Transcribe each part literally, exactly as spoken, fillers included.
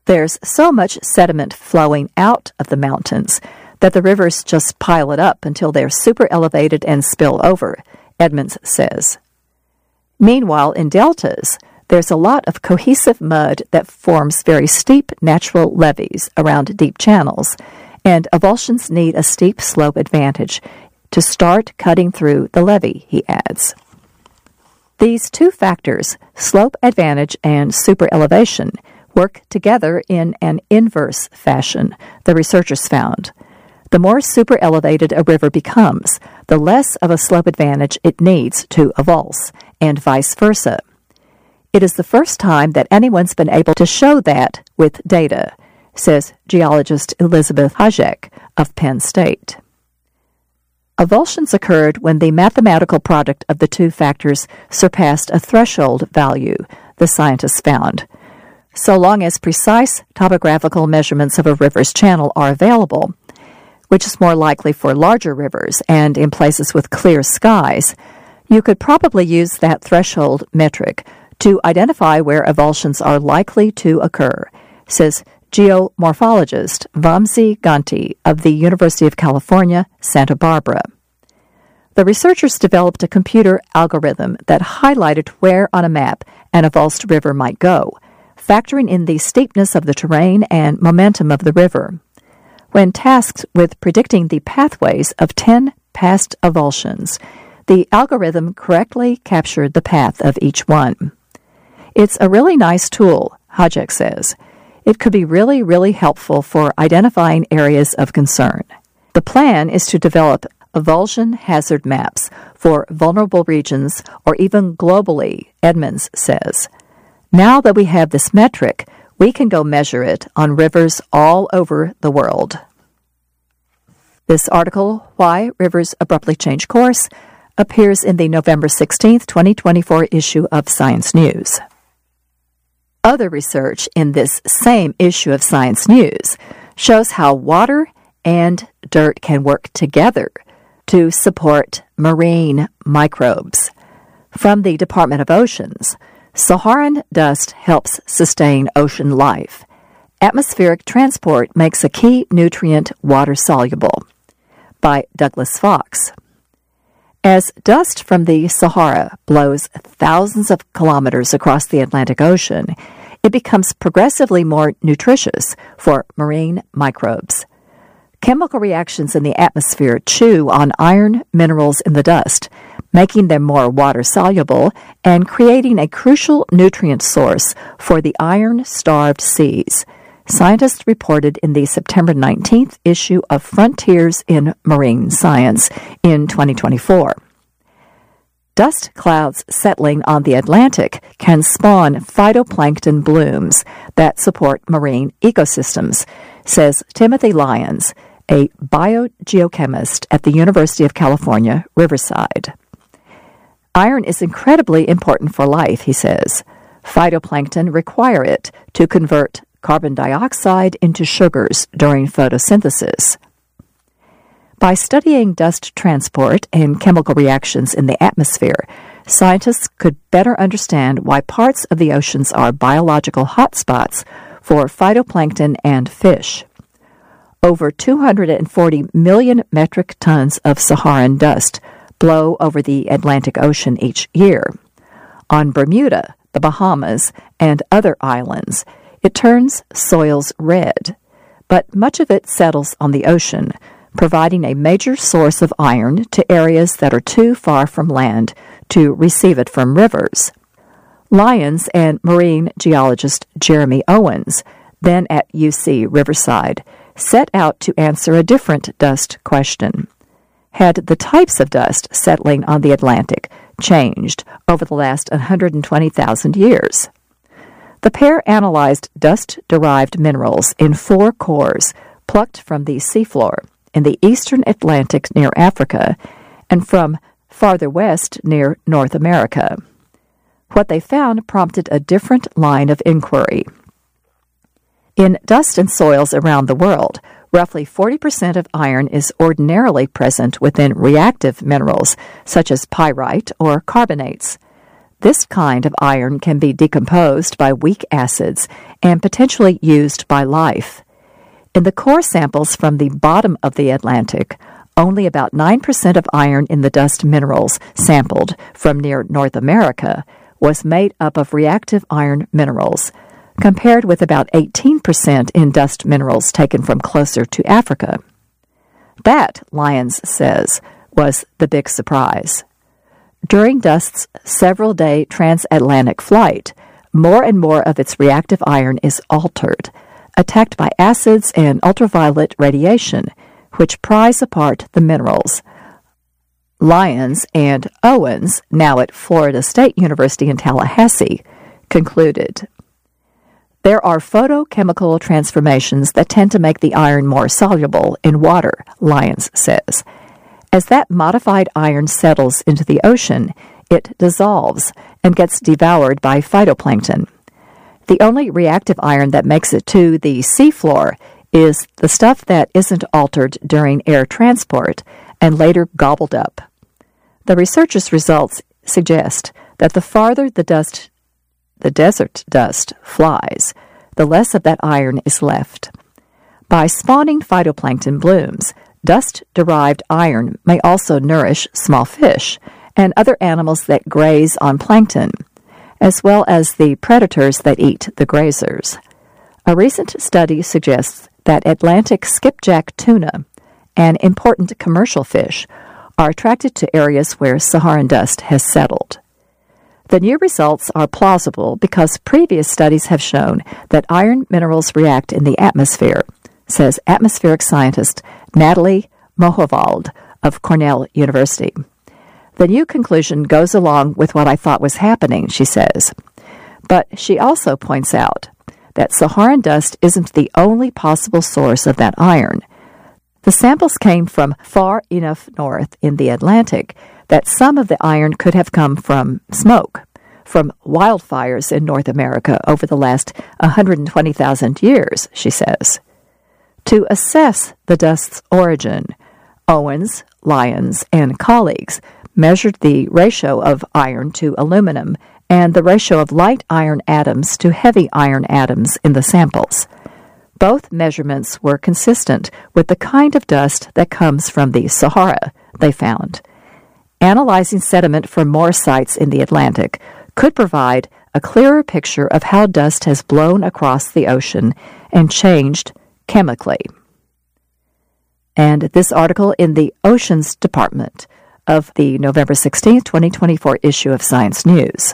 There's so much sediment flowing out of the mountains that the rivers just pile it up until they're super elevated and spill over, Edmonds says. Meanwhile, in deltas, there's a lot of cohesive mud that forms very steep natural levees around deep channels, and avulsions need a steep slope advantage to start cutting through the levee, he adds. These two factors, slope advantage and superelevation, work together in an inverse fashion, the researchers found. The more superelevated a river becomes, the less of a slope advantage it needs to avulse, and vice versa. It is the first time that anyone's been able to show that with data, says geologist Elizabeth Hajek of Penn State. Avulsions occurred when the mathematical product of the two factors surpassed a threshold value, the scientists found. So long as precise topographical measurements of a river's channel are available, which is more likely for larger rivers and in places with clear skies, you could probably use that threshold metric to identify where avulsions are likely to occur, says geomorphologist Vamsi Ganti of the University of California, Santa Barbara. The researchers developed a computer algorithm that highlighted where on a map an avulsed river might go, factoring in the steepness of the terrain and momentum of the river. When tasked with predicting the pathways of ten past avulsions, the algorithm correctly captured the path of each one. It's a really nice tool, Hajek says. It could be really, really helpful for identifying areas of concern. The plan is to develop avulsion hazard maps for vulnerable regions or even globally, Edmonds says. Now that we have this metric, we can go measure it on rivers all over the world. This article, Why Rivers Abruptly Change Course, appears in the November sixteenth, twenty twenty-four issue of Science News. Other research in this same issue of Science News shows how water and dirt can work together to support marine microbes. From the Department of Oceans, Saharan dust helps sustain ocean life. Atmospheric transport makes a key nutrient water-soluble. By Douglas Fox. As dust from the Sahara blows thousands of kilometers across the Atlantic Ocean, it becomes progressively more nutritious for marine microbes. Chemical reactions in the atmosphere chew on iron minerals in the dust, making them more water-soluble and creating a crucial nutrient source for the iron-starved seas, scientists reported in the September nineteenth issue of Frontiers in Marine Science in twenty twenty-four. Dust clouds settling on the Atlantic can spawn phytoplankton blooms that support marine ecosystems, says Timothy Lyons, a biogeochemist at the University of California, Riverside. Iron is incredibly important for life, he says. Phytoplankton require it to convert carbon dioxide into sugars during photosynthesis. By studying dust transport and chemical reactions in the atmosphere, scientists could better understand why parts of the oceans are biological hotspots for phytoplankton and fish. Over two hundred forty million metric tons of Saharan dust blow over the Atlantic Ocean each year. On Bermuda, the Bahamas, and other islands, it turns soils red, but much of it settles on the ocean, providing a major source of iron to areas that are too far from land to receive it from rivers. Lyons and marine geologist Jeremy Owens, then at U C Riverside, set out to answer a different dust question. Had the types of dust settling on the Atlantic changed over the last one hundred twenty thousand years? The pair analyzed dust-derived minerals in four cores plucked from the seafloor in the eastern Atlantic near Africa and from farther west near North America. What they found prompted a different line of inquiry. In dust and soils around the world, roughly forty percent of iron is ordinarily present within reactive minerals, such as pyrite or carbonates. This kind of iron can be decomposed by weak acids and potentially used by life. In the core samples from the bottom of the Atlantic, only about nine percent of iron in the dust minerals sampled from near North America was made up of reactive iron minerals, compared with about eighteen percent in dust minerals taken from closer to Africa. That, Lyons says, was the big surprise. During Dust's several-day transatlantic flight, more and more of its reactive iron is altered, attacked by acids and ultraviolet radiation, which pries apart the minerals. Lyons and Owens, now at Florida State University in Tallahassee, concluded, "There are photochemical transformations that tend to make the iron more soluble in water," Lyons says. As that modified iron settles into the ocean, it dissolves and gets devoured by phytoplankton. The only reactive iron that makes it to the seafloor is the stuff that isn't altered during air transport and later gobbled up. The researchers' results suggest that the farther the dust, the desert dust, flies, the less of that iron is left. By spawning phytoplankton blooms, dust-derived iron may also nourish small fish and other animals that graze on plankton, as well as the predators that eat the grazers. A recent study suggests that Atlantic skipjack tuna, an important commercial fish, are attracted to areas where Saharan dust has settled. The new results are plausible because previous studies have shown that iron minerals react in the atmosphere, says atmospheric scientist Natalie Mohowald of Cornell University. The new conclusion goes along with what I thought was happening, she says. But she also points out that Saharan dust isn't the only possible source of that iron. The samples came from far enough north in the Atlantic that some of the iron could have come from smoke, from wildfires in North America over the last one hundred twenty thousand years, she says. To assess the dust's origin, Owens, Lyons, and colleagues measured the ratio of iron to aluminum and the ratio of light iron atoms to heavy iron atoms in the samples. Both measurements were consistent with the kind of dust that comes from the Sahara, they found. Analyzing sediment from more sites in the Atlantic could provide a clearer picture of how dust has blown across the ocean and changed chemically. And this article in the Oceans Department of the November sixteenth, twenty twenty-four issue of Science News.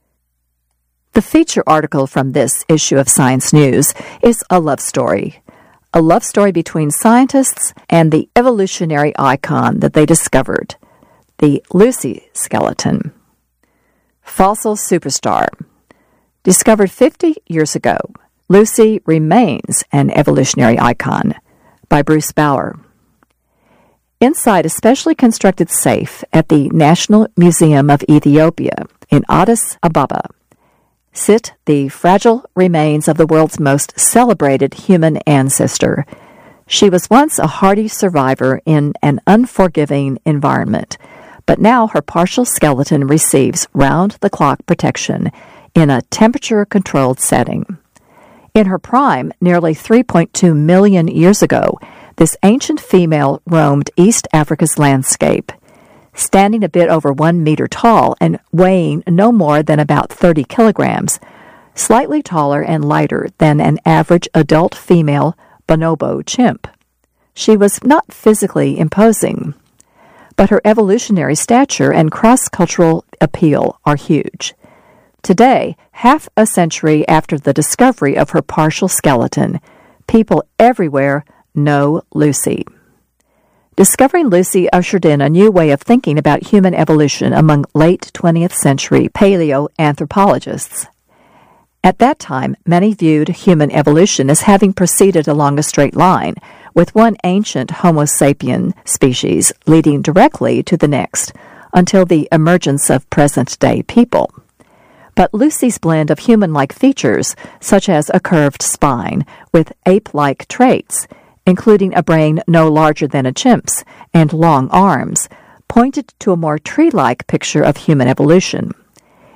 The feature article from this issue of Science News is a love story. A love story between scientists and the evolutionary icon that they discovered, the Lucy skeleton. Fossil superstar. Discovered fifty years ago, Lucy remains an evolutionary icon, by Bruce Bauer. Inside a specially constructed safe at the National Museum of Ethiopia in Addis Ababa sit the fragile remains of the world's most celebrated human ancestor. She was once a hardy survivor in an unforgiving environment, but now her partial skeleton receives round-the-clock protection in a temperature-controlled setting. In her prime, nearly three point two million years ago, this ancient female roamed East Africa's landscape. Standing a bit over one meter tall and weighing no more than about thirty kilograms, slightly taller and lighter than an average adult female bonobo chimp. She was not physically imposing, but her evolutionary stature and cross-cultural appeal are huge. Today, half a century after the discovery of her partial skeleton, people everywhere know Lucy. Discovering Lucy ushered in a new way of thinking about human evolution among late twentieth century paleoanthropologists. At that time, many viewed human evolution as having proceeded along a straight line, with one ancient Homo sapien species leading directly to the next, until the emergence of present-day people. But Lucy's blend of human-like features, such as a curved spine with ape-like traits, including a brain no larger than a chimp's and long arms, pointed to a more tree-like picture of human evolution.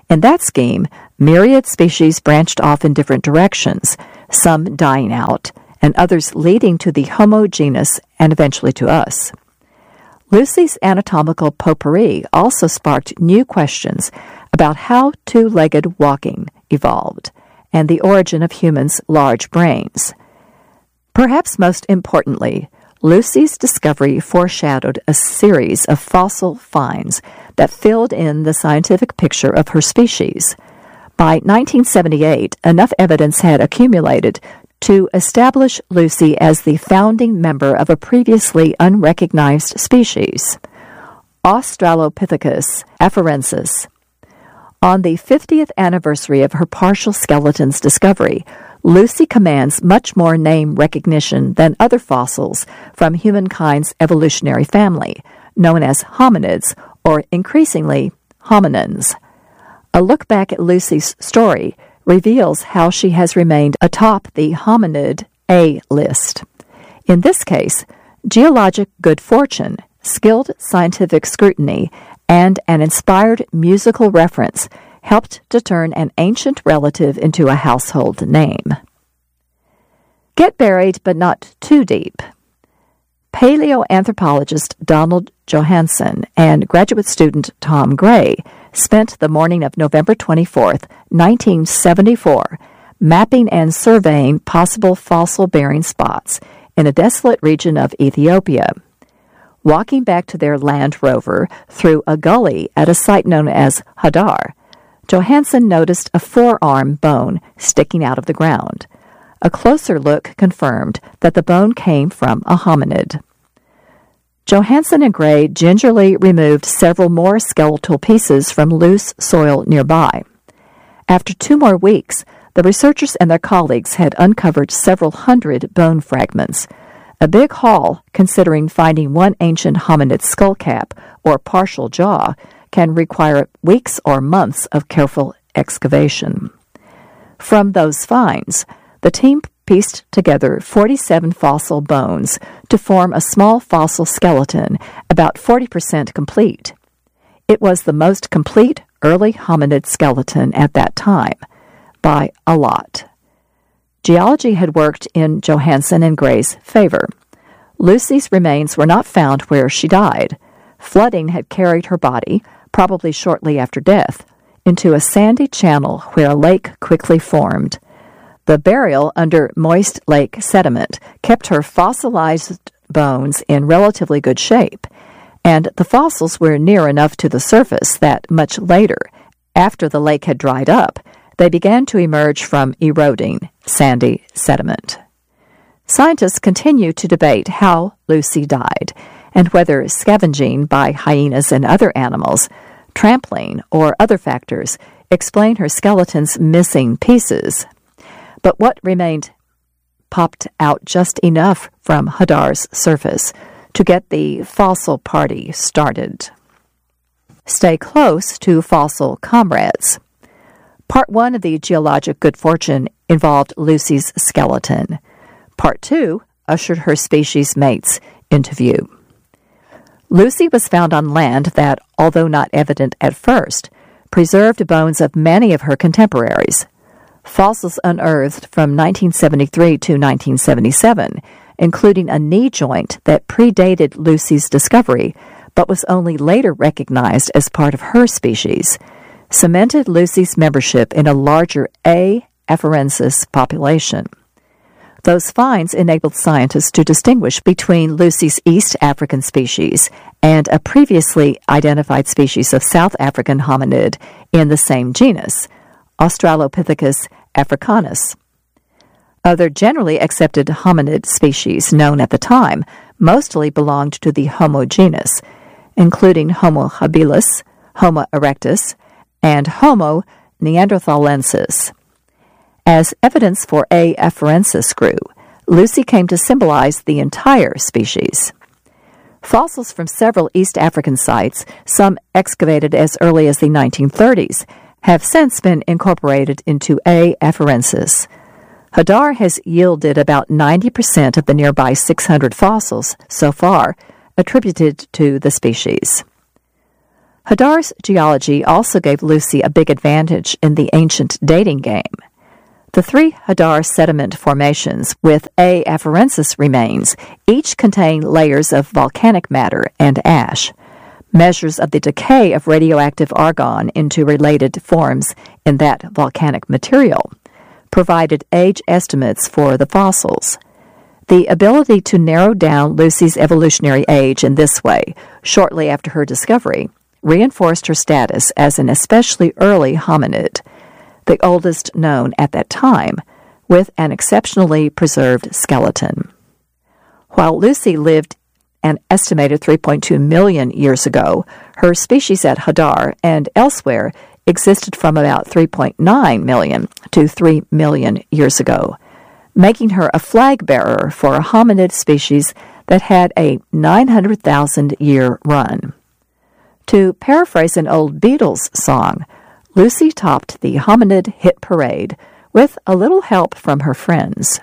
In that scheme, myriad species branched off in different directions, some dying out, and others leading to the Homo genus and eventually to us. Lucy's anatomical potpourri also sparked new questions about how two-legged walking evolved and the origin of humans' large brains. Perhaps most importantly, Lucy's discovery foreshadowed a series of fossil finds that filled in the scientific picture of her species. By nineteen seventy-eight, enough evidence had accumulated to establish Lucy as the founding member of a previously unrecognized species, Australopithecus afarensis. On the fiftieth anniversary of her partial skeleton's discovery, Lucy commands much more name recognition than other fossils from humankind's evolutionary family, known as hominids, or increasingly, hominins. A look back at Lucy's story reveals how she has remained atop the hominid A list. In this case, geologic good fortune, skilled scientific scrutiny, and an inspired musical reference helped to turn an ancient relative into a household name. Get buried, but not too deep. Paleoanthropologist Donald Johanson and graduate student Tom Gray spent the morning of November twenty-fourth, nineteen seventy-four, mapping and surveying possible fossil-bearing spots in a desolate region of Ethiopia. Walking back to their Land Rover through a gully at a site known as Hadar, Johanson noticed a forearm bone sticking out of the ground. A closer look confirmed that the bone came from a hominid. Johanson and Gray gingerly removed several more skeletal pieces from loose soil nearby. After two more weeks, the researchers and their colleagues had uncovered several hundred bone fragments, a big haul considering finding one ancient hominid skull cap or partial jaw can require weeks or months of careful excavation. From those finds, the team pieced together forty-seven fossil bones to form a small fossil skeleton about forty percent complete. It was the most complete early hominid skeleton at that time, by a lot. Geology had worked in Johanson and Gray's favor. Lucy's remains were not found where she died. Flooding had carried her body, probably shortly after death, into a sandy channel where a lake quickly formed. The burial under moist lake sediment kept her fossilized bones in relatively good shape, and the fossils were near enough to the surface that much later, after the lake had dried up, they began to emerge from eroding sandy sediment. Scientists continue to debate how Lucy died, and whether scavenging by hyenas and other animals, trampling, or other factors explain her skeleton's missing pieces. But what remained popped out just enough from Hadar's surface to get the fossil party started. Stay close to fossil comrades. Part one of the geologic good fortune involved Lucy's skeleton. Part two ushered her species mates into view. Lucy was found on land that, although not evident at first, preserved bones of many of her contemporaries. Fossils unearthed from nineteen seventy-three to nineteen seventy-seven, including a knee joint that predated Lucy's discovery, but was only later recognized as part of her species, cemented Lucy's membership in a larger A. afarensis population. Those finds enabled scientists to distinguish between Lucy's East African species and a previously identified species of South African hominid in the same genus, Australopithecus africanus. Other generally accepted hominid species known at the time mostly belonged to the Homo genus, including Homo habilis, Homo erectus, and Homo neanderthalensis. As evidence for A. afarensis grew, Lucy came to symbolize the entire species. Fossils from several East African sites, some excavated as early as the nineteen thirties, have since been incorporated into A. afarensis. Hadar has yielded about ninety percent of the nearby six hundred fossils so far attributed to the species. Hadar's geology also gave Lucy a big advantage in the ancient dating game. The three Hadar sediment formations with A. afarensis remains each contain layers of volcanic matter and ash. Measures of the decay of radioactive argon into related forms in that volcanic material provided age estimates for the fossils. The ability to narrow down Lucy's evolutionary age in this way, shortly after her discovery, reinforced her status as an especially early hominid, the oldest known at that time, with an exceptionally preserved skeleton. While Lucy lived an estimated three point two million years ago, her species at Hadar and elsewhere existed from about three point nine million to three million years ago, making her a flag bearer for a hominid species that had a nine hundred thousand year run. To paraphrase an old Beatles song, Lucy topped the hominid hit parade with a little help from her friends.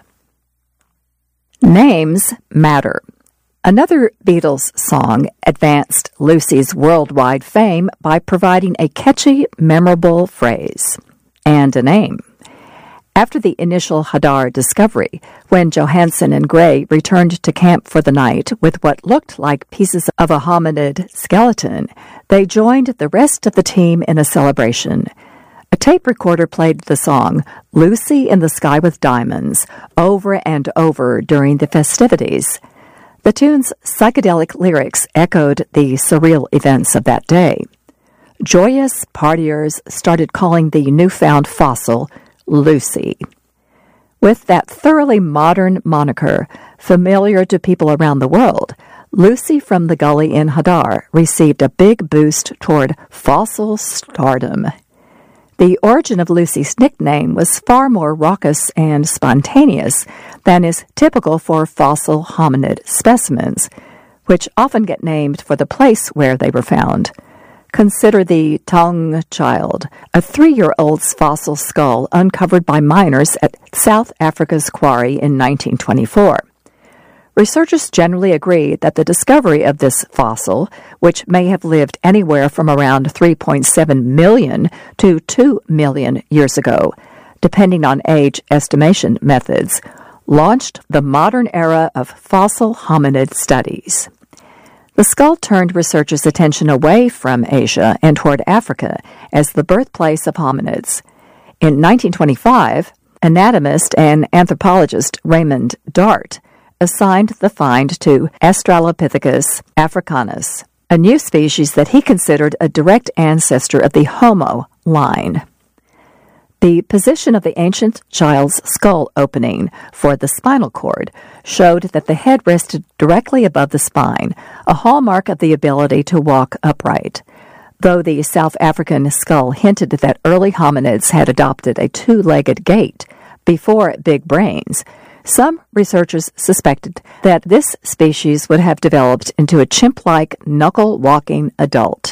Names matter. Another Beatles song advanced Lucy's worldwide fame by providing a catchy, memorable phrase and a name. After the initial Hadar discovery, when Johansen and Gray returned to camp for the night with what looked like pieces of a hominid skeleton, they joined the rest of the team in a celebration. A tape recorder played the song "Lucy in the Sky with Diamonds" over and over during the festivities. The tune's psychedelic lyrics echoed the surreal events of that day. Joyous partiers started calling the newfound fossil Lucy. With that thoroughly modern moniker familiar to people around the world, Lucy from the Gully in Hadar received a big boost toward fossil stardom. The origin of Lucy's nickname was far more raucous and spontaneous than is typical for fossil hominid specimens, which often get named for the place where they were found. Consider the Taung child, a three-year-old's fossil skull uncovered by miners at South Africa's quarry in nineteen twenty-four. Researchers generally agree that the discovery of this fossil, which may have lived anywhere from around three point seven million to two million years ago, depending on age estimation methods, launched the modern era of fossil hominid studies. The skull turned researchers' attention away from Asia and toward Africa as the birthplace of hominids. In nineteen twenty-five, anatomist and anthropologist Raymond Dart assigned the find to Australopithecus africanus, a new species that he considered a direct ancestor of the Homo line. The position of the ancient child's skull opening for the spinal cord showed that the head rested directly above the spine, a hallmark of the ability to walk upright. Though the South African skull hinted that early hominids had adopted a two-legged gait before big brains, some researchers suspected that this species would have developed into a chimp-like, knuckle-walking adult.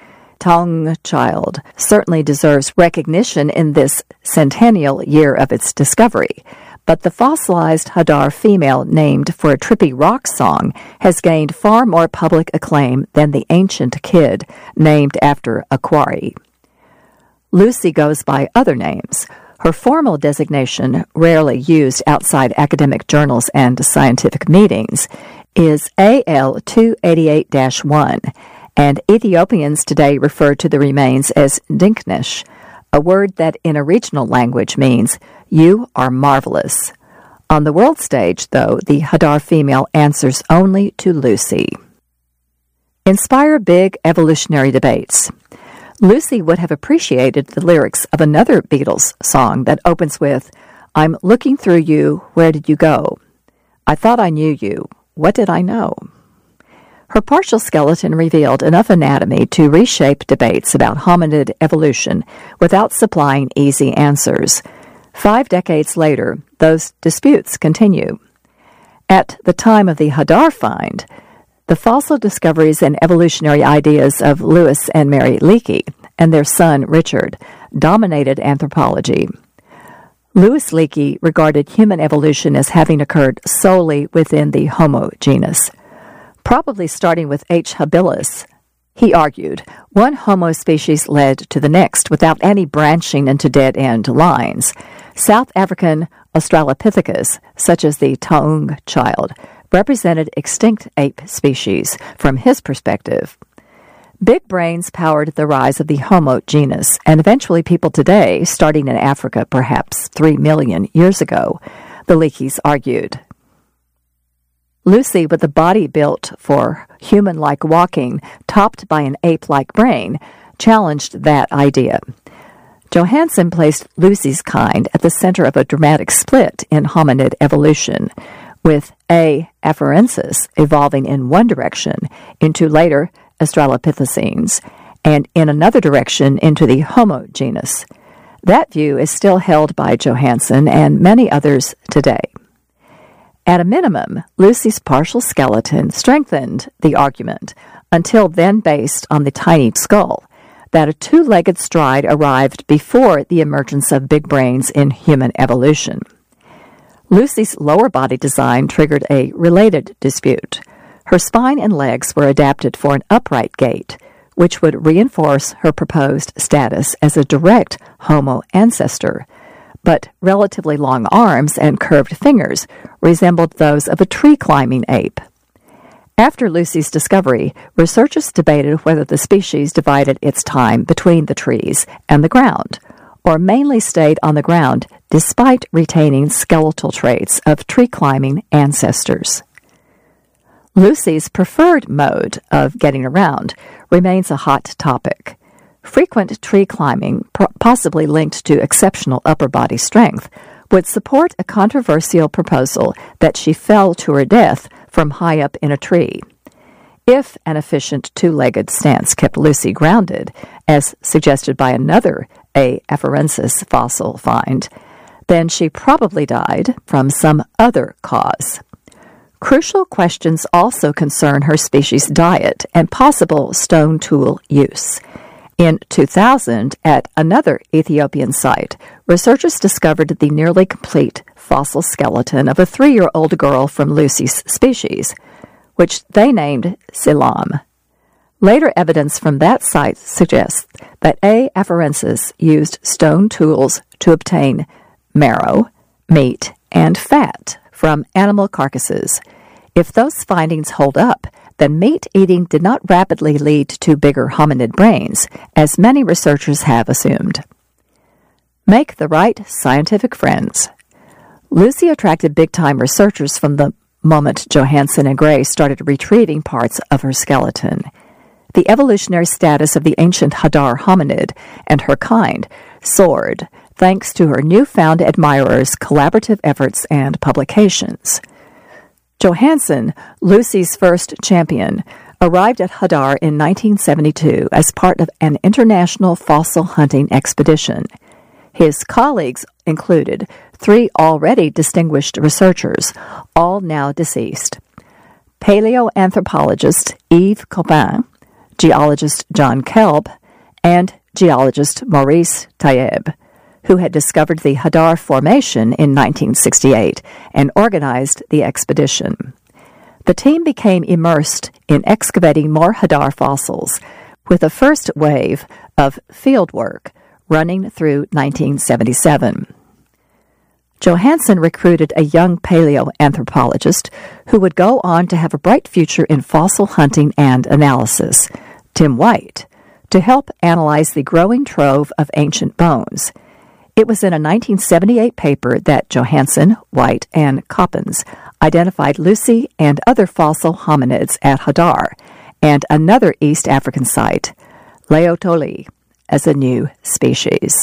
Taung child certainly deserves recognition in this centennial year of its discovery, but the fossilized Hadar female named for a trippy rock song has gained far more public acclaim than the ancient kid named after a quarry. Lucy goes by other names. Her formal designation, rarely used outside academic journals and scientific meetings, is A L two eighty-eight dash one, and Ethiopians today refer to the remains as Dinknesh, a word that in a regional language means, "you are marvelous." On the world stage, though, the Hadar female answers only to Lucy. Inspire big evolutionary debates. Lucy would have appreciated the lyrics of another Beatles song that opens with, "I'm looking through you, where did you go? I thought I knew you, what did I know?" Her partial skeleton revealed enough anatomy to reshape debates about hominid evolution without supplying easy answers. Five decades later, those disputes continue. At the time of the Hadar find, the fossil discoveries and evolutionary ideas of Louis and Mary Leakey and their son Richard dominated anthropology. Louis Leakey regarded human evolution as having occurred solely within the Homo genus. Probably starting with H. habilis, He argued one Homo species led to the next without any branching into dead-end lines. South African Australopithecus, such as the Taung child, represented extinct ape species from his perspective. Big brains powered the rise of the Homo genus, and eventually people today, starting in Africa perhaps three million years ago, the Leakeys argued. Lucy, with a body built for human-like walking, topped by an ape-like brain, challenged that idea. Johanson placed Lucy's kind at the center of a dramatic split in hominid evolution, with A. afarensis evolving in one direction into later Australopithecines, and in another direction into the Homo genus. That view is still held by Johanson and many others today. At a minimum, Lucy's partial skeleton strengthened the argument, until then based on the tiny skull, that a two-legged stride arrived before the emergence of big brains in human evolution. Lucy's lower body design triggered a related dispute. Her spine and legs were adapted for an upright gait, which would reinforce her proposed status as a direct Homo ancestor, but relatively long arms and curved fingers resembled those of a tree-climbing ape. After Lucy's discovery, researchers debated whether the species divided its time between the trees and the ground, or mainly stayed on the ground despite retaining skeletal traits of tree-climbing ancestors. Lucy's preferred mode of getting around remains a hot topic. Frequent tree climbing, possibly linked to exceptional upper body strength, would support a controversial proposal that she fell to her death from high up in a tree. If an efficient two-legged stance kept Lucy grounded, as suggested by another A. afarensis fossil find, then she probably died from some other cause. Crucial questions also concern her species' diet and possible stone tool use. In two thousand, at another Ethiopian site, researchers discovered the nearly complete fossil skeleton of a three-year-old girl from Lucy's species, which they named Selam. Later evidence from that site suggests that A. afarensis used stone tools to obtain marrow, meat, and fat from animal carcasses. If those findings hold up, then meat eating did not rapidly lead to bigger hominid brains, as many researchers have assumed. Make the right scientific friends. Lucy attracted big-time researchers from the moment Johanson and Gray started retrieving parts of her skeleton. The evolutionary status of the ancient Hadar hominid and her kind soared thanks to her newfound admirers' collaborative efforts and publications. Johanson, Lucy's first champion, arrived at Hadar in nineteen seventy-two as part of an international fossil hunting expedition. His colleagues included three already distinguished researchers, all now deceased: paleoanthropologist Yves Coppin, geologist John Kelp, and geologist Maurice Tayeb, who had discovered the Hadar Formation in nineteen sixty-eight and organized the expedition. The team became immersed in excavating more Hadar fossils, with a first wave of field work running through nineteen seventy-seven. Johanson recruited a young paleoanthropologist who would go on to have a bright future in fossil hunting and analysis, Tim White, to help analyze the growing trove of ancient bones. It was in a nineteen seventy-eight paper that Johanson, White, and Coppins identified Lucy and other fossil hominids at Hadar and another East African site, Laetoli, as a new species.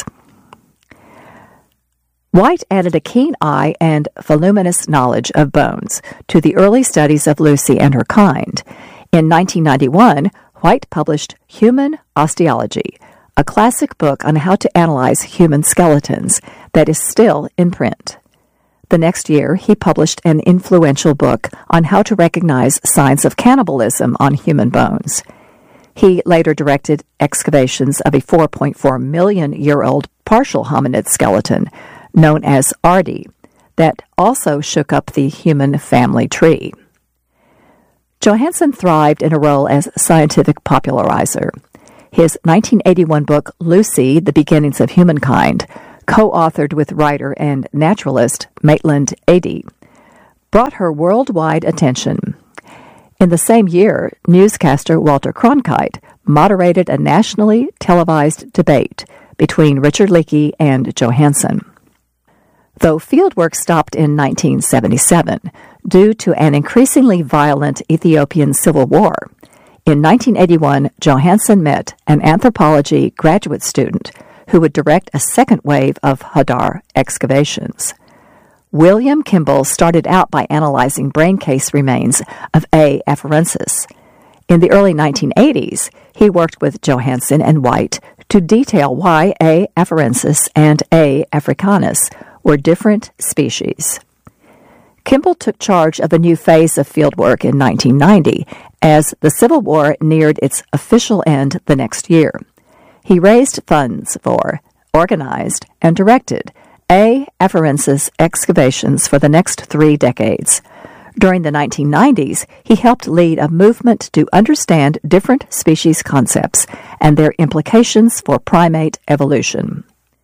White added a keen eye and voluminous knowledge of bones to the early studies of Lucy and her kind. In nineteen ninety-one, White published Human Osteology, a classic book on how to analyze human skeletons that is still in print. The next year, he published an influential book on how to recognize signs of cannibalism on human bones. He later directed excavations of a four point four million year old partial hominid skeleton, known as Ardi, that also shook up the human family tree. Johansen thrived in a role as scientific popularizer. His nineteen eighty-one book, Lucy, The Beginnings of Humankind, co-authored with writer and naturalist Maitland Addy, brought her worldwide attention. In the same year, newscaster Walter Cronkite moderated a nationally televised debate between Richard Leakey and Johansen. Though fieldwork stopped in nineteen seventy-seven due to an increasingly violent Ethiopian civil war, in nineteen eighty-one, Johansen met an anthropology graduate student who would direct a second wave of Hadar excavations. William Kimball started out by analyzing brain case remains of A. afarensis. In the early nineteen eighties, he worked with Johansen and White to detail why A. afarensis and A. africanus were different species. Kimball took charge of a new phase of fieldwork in nineteen ninety as the Civil War neared its official end the next year. He raised funds for, organized, and directed A. afarensis excavations for the next three decades. During the nineteen nineties, he helped lead a movement to understand different species concepts and their implications for primate evolution.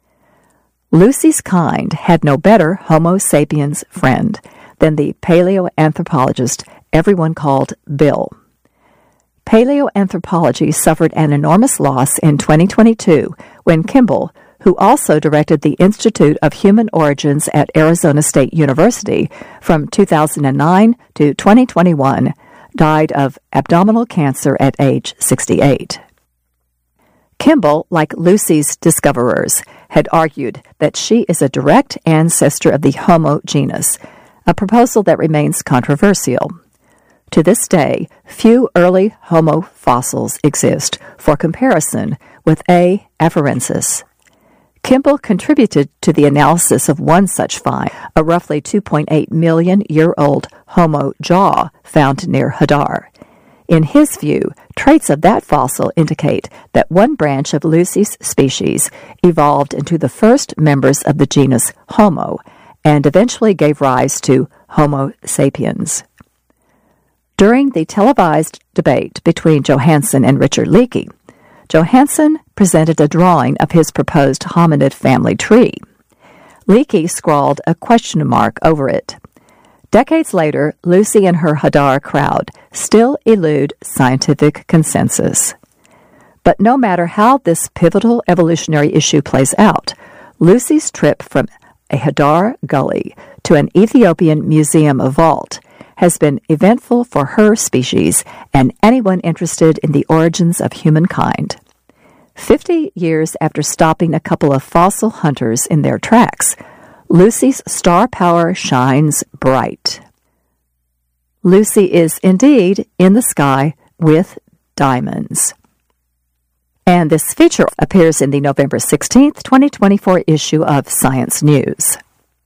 Lucy's kind had no better Homo sapiens friend than the paleoanthropologist everyone called Bill. Paleoanthropology suffered an enormous loss in twenty twenty-two when Kimball, who also directed the Institute of Human Origins at Arizona State University from two thousand nine to twenty twenty-one, died of abdominal cancer at age sixty-eight. Kimball, like Lucy's discoverers, had argued that she is a direct ancestor of the Homo genus, a proposal that remains controversial. To this day, few early Homo fossils exist for comparison with A. afarensis. Kimball contributed to the analysis of one such find, a roughly two point eight million year old Homo jaw found near Hadar. In his view, traits of that fossil indicate that one branch of Lucy's species evolved into the first members of the genus Homo and eventually gave rise to Homo sapiens. During the televised debate between Johansen and Richard Leakey, Johansen presented a drawing of his proposed hominid family tree. Leakey scrawled a question mark over it. Decades later, Lucy and her Hadar crowd still elude scientific consensus. But no matter how this pivotal evolutionary issue plays out, Lucy's trip from a Hadar gully to an Ethiopian museum vault has been eventful for her species and anyone interested in the origins of humankind. Fifty years after stopping a couple of fossil hunters in their tracks, Lucy's star power shines bright. Lucy is indeed in the sky with diamonds. And this feature appears in the November sixteenth, twenty twenty-four issue of Science News.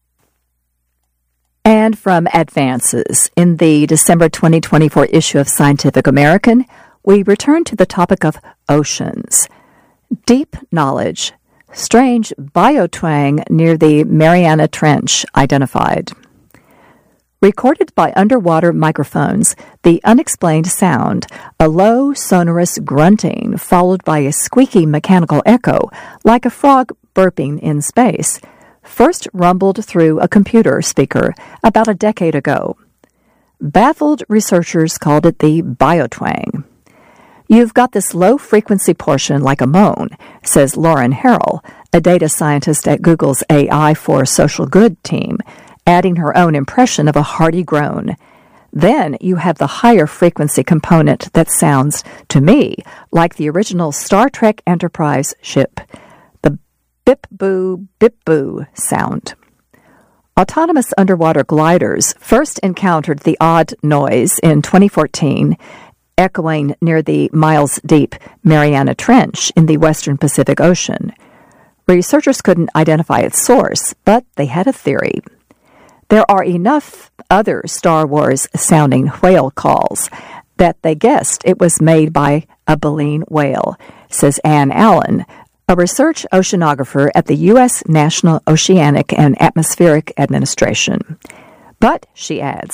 And from advances in the December twenty twenty-four issue of Scientific American, we return to the topic of oceans. Deep knowledge. Strange biotwang near the Mariana Trench identified. Recorded by underwater microphones, the unexplained sound, a low, sonorous grunting followed by a squeaky mechanical echo, like a frog burping in space, first rumbled through a computer speaker about a decade ago. Baffled researchers called it the biotwang. You've got this low-frequency portion like a moan, says Lauren Harrell, a data scientist at Google's A I for Social Good team, adding her own impression of a hearty groan. Then you have the higher frequency component that sounds, to me, like the original Star Trek Enterprise ship, the bip-boo, bip-boo sound. Autonomous underwater gliders first encountered the odd noise in twenty fourteen, echoing near the miles-deep Mariana Trench in the western Pacific Ocean. Researchers couldn't identify its source, but they had a theory. There are enough other Star Wars-sounding whale calls that they guessed it was made by a baleen whale, says Ann Allen, a research oceanographer at the U S National Oceanic and Atmospheric Administration. But, she adds,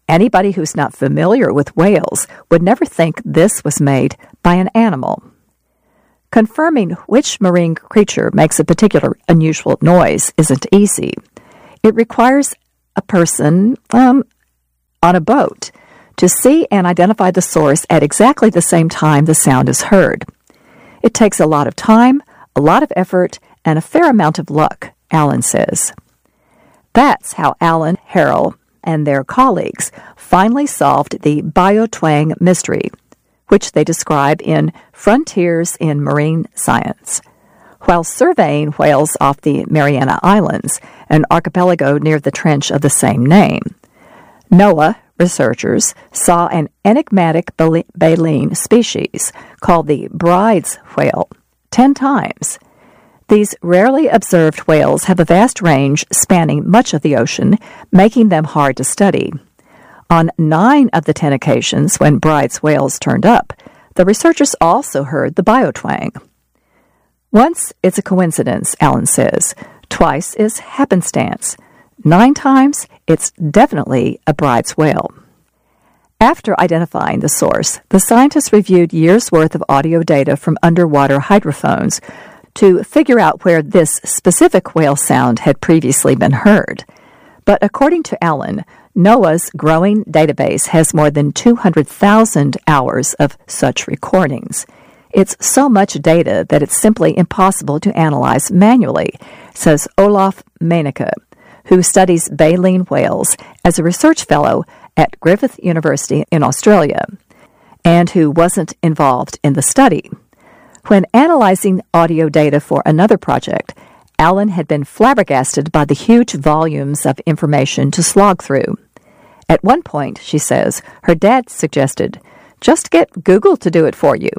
Anybody who's not familiar with whales would never think this was made by an animal. Confirming which marine creature makes a particular unusual noise isn't easy. It requires a person um, on a boat to see and identify the source at exactly the same time the sound is heard. It takes a lot of time, a lot of effort, and a fair amount of luck, Allen says. That's how Allen, Harrell, and their colleagues finally solved the biotwang mystery, which they describe in Frontiers in Marine Science. While surveying whales off the Mariana Islands, an archipelago near the trench of the same name, NOAA researchers saw an enigmatic baleen species called the Bride's whale ten times. These rarely observed whales have a vast range spanning much of the ocean, making them hard to study. On nine of the ten occasions when Bride's whales turned up, the researchers also heard the biotwang. Once it's a coincidence, Allen says. Twice is happenstance. Nine times, it's definitely a Bride's whale. After identifying the source, the scientists reviewed years' worth of audio data from underwater hydrophones to figure out where this specific whale sound had previously been heard. But according to Allen, NOAA's growing database has more than two hundred thousand hours of such recordings. It's so much data that it's simply impossible to analyze manually, says Olaf Meinecke, who studies baleen whales as a research fellow at Griffith University in Australia, and who wasn't involved in the study. When analyzing audio data for another project, Allen had been flabbergasted by the huge volumes of information to slog through. At one point, she says, her dad suggested, just get Google to do it for you.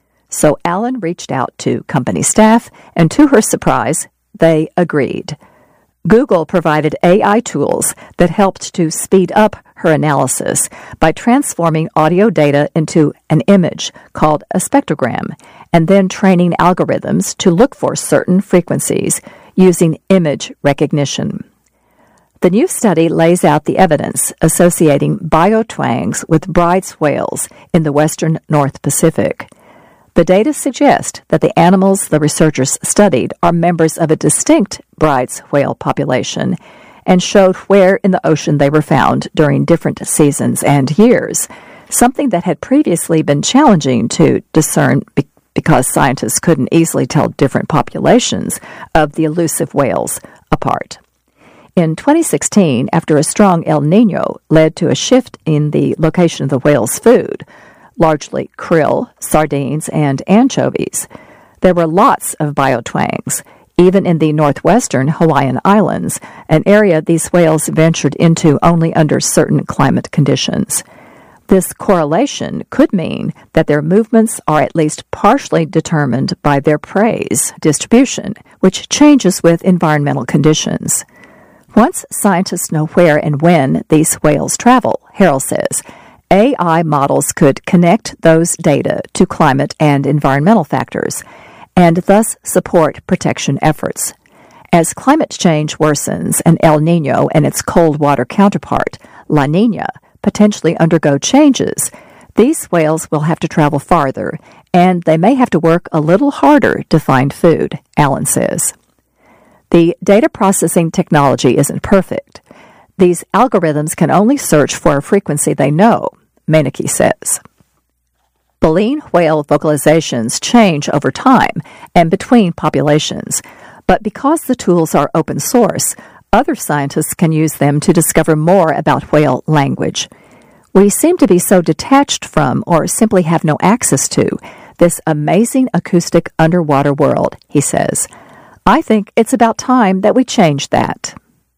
So Allen reached out to company staff, and to her surprise, they agreed. Google provided A I tools that helped to speed up her analysis by transforming audio data into an image called a spectrogram, and then training algorithms to look for certain frequencies using image recognition. The new study lays out the evidence associating biotwangs with Bride's whales in the western North Pacific. The data suggest that the animals the researchers studied are members of a distinct Bride's whale population and showed where in the ocean they were found during different seasons and years, something that had previously been challenging to discern be- because scientists couldn't easily tell different populations of the elusive whales apart. In twenty sixteen, after a strong El Niño led to a shift in the location of the whale's food, largely krill, sardines, and anchovies, there were lots of biotwangs, even in the northwestern Hawaiian Islands, an area these whales ventured into only under certain climate conditions. This correlation could mean that their movements are at least partially determined by their prey's distribution, which changes with environmental conditions. Once scientists know where and when these whales travel, Harrell says, A I models could connect those data to climate and environmental factors, and thus support protection efforts. As climate change worsens and El Niño and its cold water counterpart, La Niña, potentially undergo changes, these whales will have to travel farther, and they may have to work a little harder to find food, Allen says. The data processing technology isn't perfect. These algorithms can only search for a frequency they know, Meinecke says. Baleen whale vocalizations change over time and between populations, but because the tools are open source, other scientists can use them to discover more about whale language. We seem to be so detached from, or simply have no access to, this amazing acoustic underwater world, he says. I think it's about time that we change that.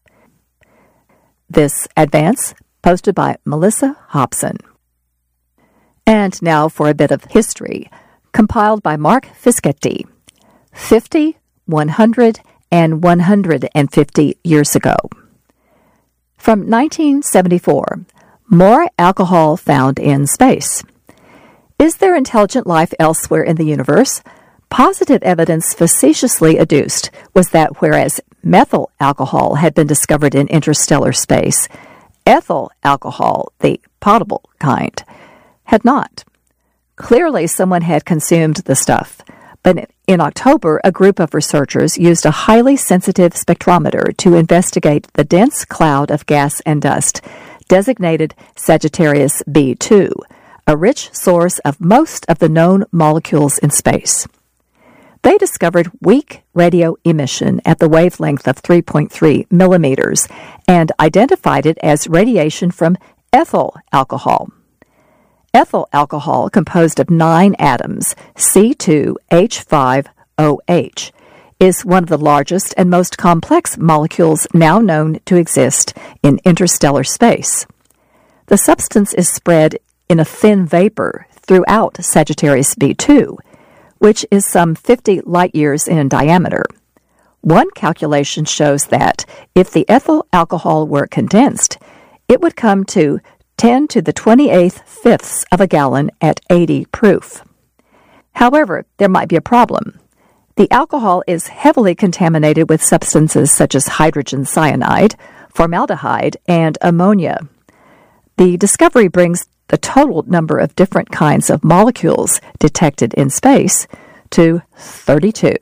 This advance posted by Melissa Hobson. And now for a bit of history, compiled by Mark Fischetti. fifty, one hundred, and one hundred fifty years ago. From nineteen seventy-four, more alcohol found in space. Is there intelligent life elsewhere in the universe? Positive evidence facetiously adduced was that whereas methyl alcohol had been discovered in interstellar space, Ethyl alcohol, the potable kind, had not. Clearly, someone had consumed the stuff, but in October, a group of researchers used a highly sensitive spectrometer to investigate the dense cloud of gas and dust designated Sagittarius B two, a rich source of most of the known molecules in space. They discovered weak radio emission at the wavelength of three point three millimeters and identified it as radiation from ethyl alcohol. Ethyl alcohol, composed of nine atoms, C two H five O H, is one of the largest and most complex molecules now known to exist in interstellar space. The substance is spread in a thin vapor throughout Sagittarius B two, which is some fifty light-years in diameter. One calculation shows that if the ethyl alcohol were condensed, it would come to ten to the twenty-eighth fifths of a gallon at eighty proof. However, there might be a problem. The alcohol is heavily contaminated with substances such as hydrogen cyanide, formaldehyde, and ammonia. The discovery brings the total number of different kinds of molecules detected in space to thirty-two.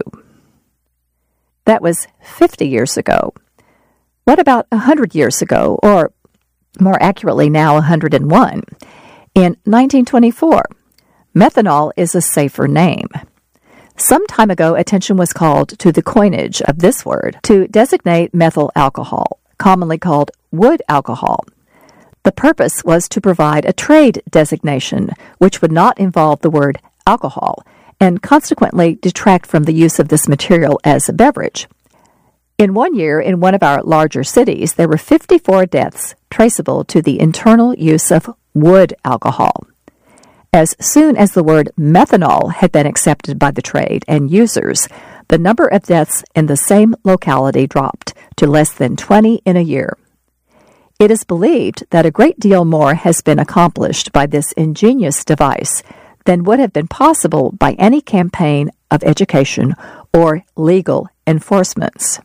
That was fifty years ago. What about one hundred years ago, or more accurately now one hundred one? In nineteen twenty-four, methanol is a safer name. Some time ago, attention was called to the coinage of this word to designate methyl alcohol, commonly called wood alcohol. The purpose was to provide a trade designation which would not involve the word alcohol and consequently detract from the use of this material as a beverage. In one year, in one of our larger cities, there were fifty-four deaths traceable to the internal use of wood alcohol. As soon as the word methanol had been accepted by the trade and users, the number of deaths in the same locality dropped to less than twenty in a year. It is believed that a great deal more has been accomplished by this ingenious device than would have been possible by any campaign of education or legal enforcements.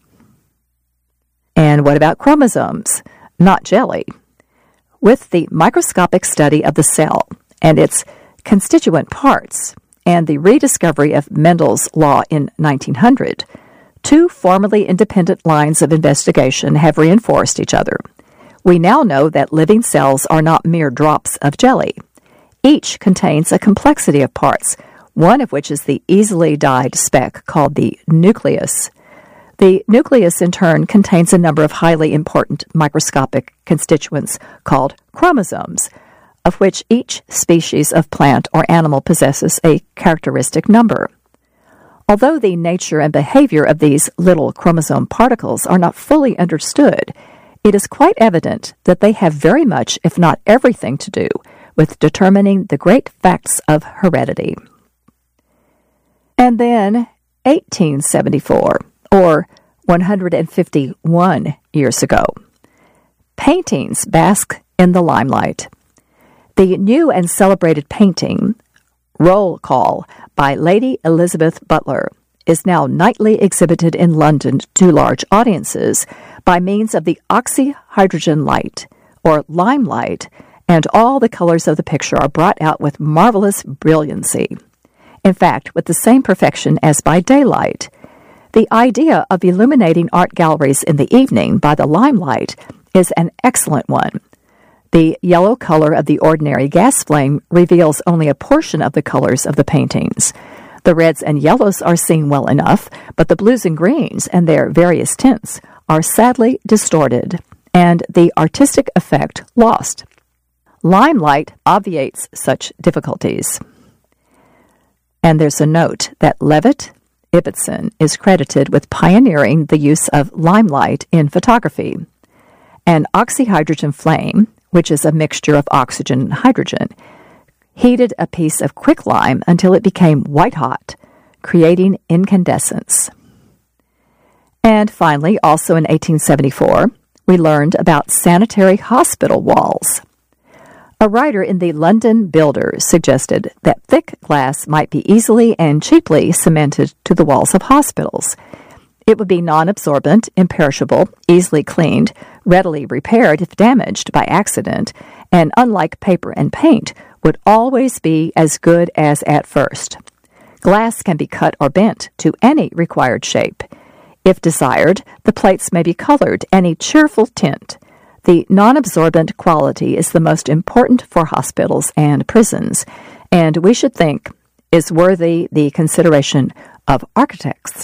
And what about chromosomes? Not jelly. With the microscopic study of the cell and its constituent parts and the rediscovery of Mendel's law in nineteen hundred, two formerly independent lines of investigation have reinforced each other. We now know that living cells are not mere drops of jelly. Each contains a complexity of parts, one of which is the easily dyed speck called the nucleus. The nucleus, in turn, contains a number of highly important microscopic constituents called chromosomes, of which each species of plant or animal possesses a characteristic number. Although the nature and behavior of these little chromosome particles are not fully understood, it is quite evident that they have very much, if not everything, to do with determining the great facts of heredity. And then, eighteen seventy-four, or one hundred fifty-one years ago. Paintings bask in the limelight. The new and celebrated painting, Roll Call, by Lady Elizabeth Butler, is now nightly exhibited in London to large audiences by means of the oxyhydrogen light, or limelight, and all the colors of the picture are brought out with marvelous brilliancy. In fact, with the same perfection as by daylight. The idea of illuminating art galleries in the evening by the limelight is an excellent one. The yellow color of the ordinary gas flame reveals only a portion of the colors of the paintings. The reds and yellows are seen well enough, but the blues and greens and their various tints are sadly distorted, and the artistic effect lost. Limelight obviates such difficulties. And there's a note that Levitt Ibbotson is credited with pioneering the use of limelight in photography. An oxyhydrogen flame, which is a mixture of oxygen and hydrogen, heated a piece of quicklime until it became white-hot, creating incandescence. And finally, also in eighteen seventy-four, we learned about sanitary hospital walls. A writer in the London Builder suggested that thick glass might be easily and cheaply cemented to the walls of hospitals. It would be non-absorbent, imperishable, easily cleaned, readily repaired if damaged by accident, and unlike paper and paint, would always be as good as at first. Glass can be cut or bent to any required shape. If desired, the plates may be colored any cheerful tint. The non-absorbent quality is the most important for hospitals and prisons, and we should think is worthy the consideration of architects.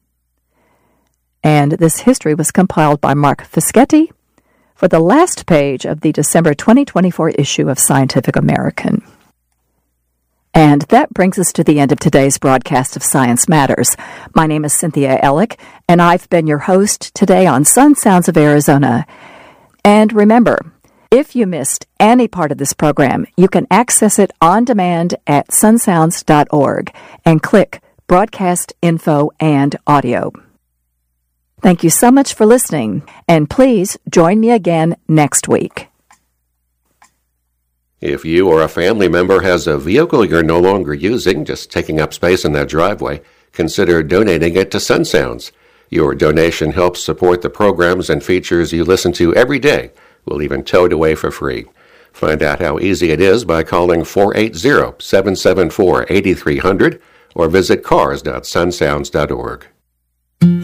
And this history was compiled by Mark Fischetti for the last page of the December twenty twenty-four issue of Scientific American. And that brings us to the end of today's broadcast of Science Matters. My name is Cynthia Ellick, and I've been your host today on Sun Sounds of Arizona. And remember, if you missed any part of this program, you can access it on demand at sunsounds dot org and click Broadcast Info and Audio. Thank you so much for listening, and please join me again next week. If you or a family member has a vehicle you're no longer using, just taking up space in that driveway, consider donating it to SunSounds. Your donation helps support the programs and features you listen to every day. We'll even tow it away for free. Find out how easy it is by calling four eight zero, seven seven four, eight three zero zero or visit cars dot sunsounds dot org.